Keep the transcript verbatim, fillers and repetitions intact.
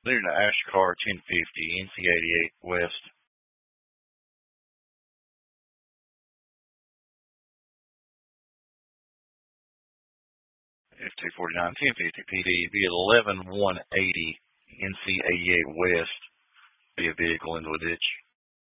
Leading to Asher car ten fifty, N C eighty-eight West. F two forty-nine, ten fifty P D, be eleven one eighty, N C eighty-eight West, be a vehicle into a ditch.